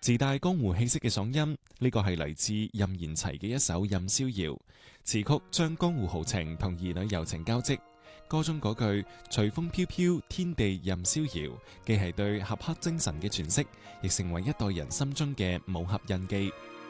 自帶江湖氣息嘅嗓音，呢個係嚟自任賢齊嘅一首《任逍遙》，詞曲將江湖豪情同兒女柔情交織。歌中嗰句隨風飄飄，天地任逍遙，既係對俠客精神嘅詮釋，亦成為一代人心中嘅武俠印記。